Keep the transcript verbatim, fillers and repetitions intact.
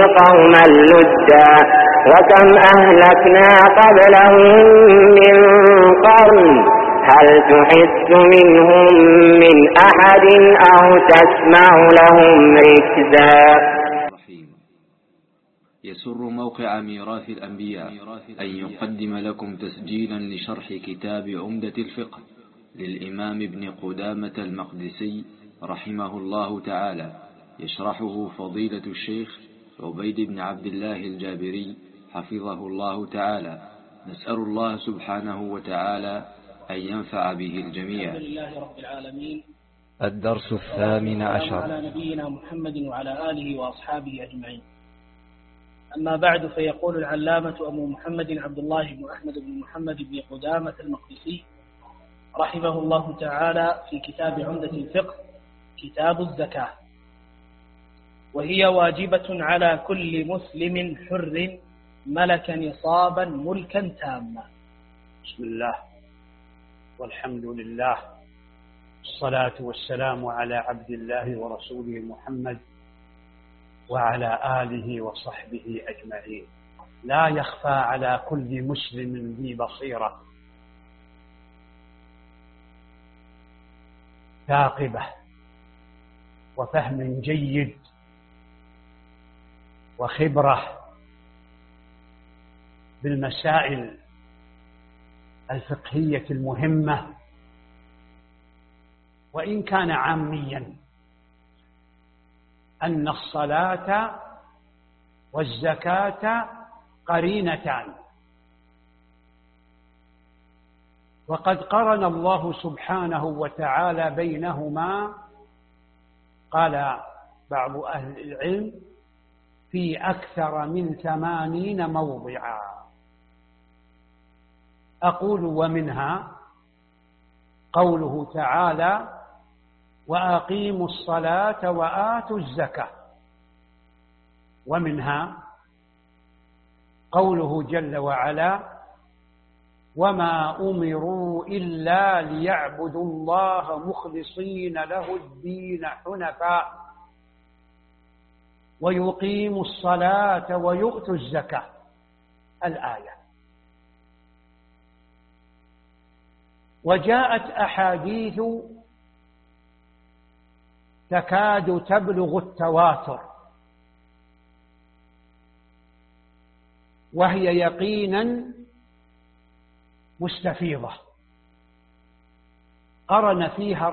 قوما لدا وكم أهلكنا قبلهم من قرن هل تحس منهم من أحد أو تسمع لهم ركزا. يسر موقع ميراث الأنبياء أن يقدم لكم تسجيلا لشرح كتاب عمدة الفقه للإمام ابن قدامة المقدسي رحمه الله تعالى، يشرحه فضيلة الشيخ عبيد بن عبد الله الجابري حفظه الله تعالى. نسأل الله سبحانه وتعالى أن ينفع به الجميع. الحمد لله رب العالمين. الدرس الثامن عشر على نبينا محمد وعلى آله وأصحابه أجمعين. أما بعد، فيقول العلامة أبو محمد عبد الله بن أحمد بن محمد بن قدامة المقدسي رحمه الله تعالى في كتاب عمدة الفقه كتاب الزكاة: وهي واجبة على كل مسلم حر ملك نصابا ملكا تاما. بسم الله والحمد لله، الصلاة والسلام على عبد الله ورسوله محمد وعلى آله وصحبه أجمعين. لا يخفى على كل مسلم ذي بصيرة ثاقبة وفهم جيد وخبرة بالمسائل الفقهية المهمة، وإن كان عاميا، أن الصلاة والزكاة قرينتان، وقد قرن الله سبحانه وتعالى بينهما، قال بعض أهل العلم في أكثر من ثمانين موضعا. أقول ومنها قوله تعالى: وأقيموا الصلاة وآتوا الزكاة، ومنها قوله جل وعلا: وما أمروا إلا ليعبدوا الله مخلصين له الدين حنفاء ويقيموا الصلاة ويؤتوا الزكاة. الآية. وجاءت أحاديث تكاد تبلغ التواتر، وهي يقينا مستفيضة قرن فيها